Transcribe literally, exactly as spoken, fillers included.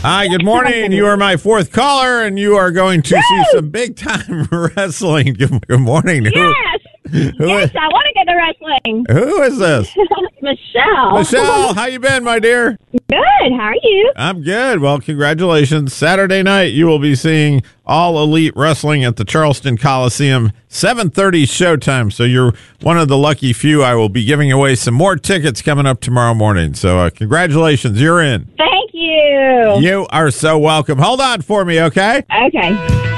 Hi, good morning. You are my fourth caller, and you are going to see some big-time wrestling. Good, good morning. Yes. Who, who yes, is, I want to get the wrestling. who is this? Michelle. Michelle, how you been, my dear? Good. How are you? I'm good. Well, congratulations. Saturday night, you will be seeing All Elite Wrestling at the Charleston Coliseum, seven thirty showtime. So you're one of the lucky few. I will be giving away some more tickets coming up tomorrow morning. So uh, congratulations. You're in. Thank you. You are so welcome. Hold on for me, okay? Okay.